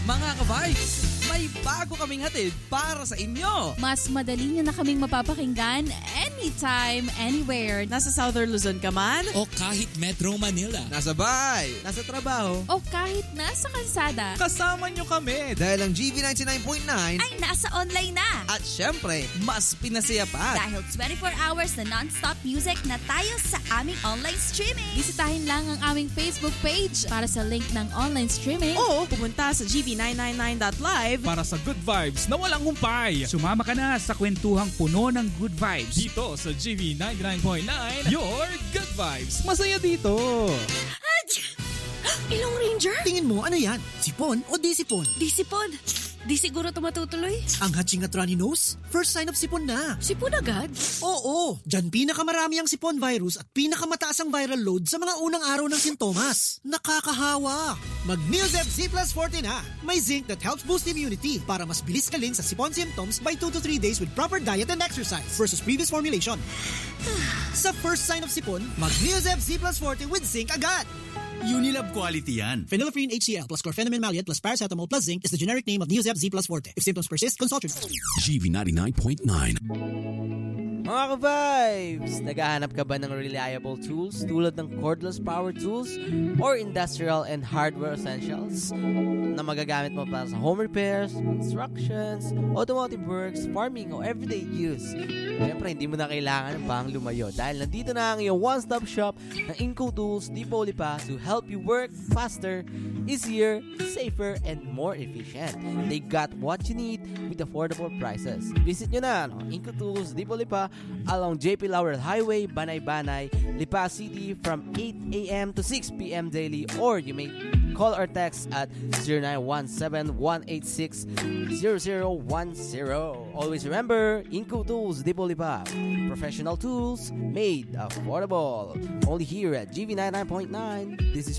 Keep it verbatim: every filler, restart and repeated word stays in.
Mga ka-vibes, may bago kaming hatid para sa inyo. Mas madali nyo na kaming mapapakinggan anytime, anywhere. Nasa Southern Luzon ka man? O kahit Metro Manila. Nasa bahay, nasa trabaho, O kahit nasa kalsada. Kasama nyo kami dahil ang G V ninety-nine point nine ay nasa online na. at syempre, mas pinasaya pa. Dahil twenty-four hours na non-stop music na tayo sa aming online streaming. Bisitahin lang ang aming Facebook page para sa link ng online streaming. O pumunta sa g v nine ninety-nine dot live para sa good vibes na walang humpay. Sumama ka na sa kwentuhang puno ng good vibes. Dito sa G V ninety-nine point nine, your good vibes. Masaya dito. Ilong Ranger? Tingin mo, ano yan? Sipon o di sipon? Di sipon. Di siguro tumatutuloy. Ang hatching at runny nose? First sign of sipon na. Sipon agad? Oo, dyan pinakamarami ang sipon virus at pinakamataas ang viral load sa mga unang araw ng sintomas. Nakakahawa! Mag-Neosep Z plus forty na. May zinc that helps boost immunity para mas bilis kaling sa sipon symptoms by two to three days with proper diet and exercise versus previous formulation. Sa first sign of sipon, mag-Neosep Z plus forty with zinc agad. Unilab quality yan. Phenylephrine H C L plus chlorpheniramine maleate plus paracetamol plus zinc is the generic name of Neosep Z plus forte. If symptoms persist, consult your doctor. G V ninety-nine point nine. Mga ka-vibes, naghahanap ka ba ng reliable tools tulad ng cordless power tools or industrial and hardware essentials na magagamit mo para sa home repairs, constructions, automotive works, farming o everyday use? Siyempre, hindi mo na kailangan pang lumayo dahil nandito na ang iyong one-stop shop ng Inco Tools Depot Lipa to help you work faster, easier, safer, and more efficient. They got what you need with affordable prices. Visit nyo na, no? Inco Tools Depot Lipa along J P Laurel Highway, Banay-Banay, Lipa City from eight a.m. to six p.m. daily, or you may call or text at zero nine one seven one eight six zero zero one zero. Always remember, Inco Tools Depot Lipa. Professional tools made affordable. Only here at G V ninety-nine point nine. This is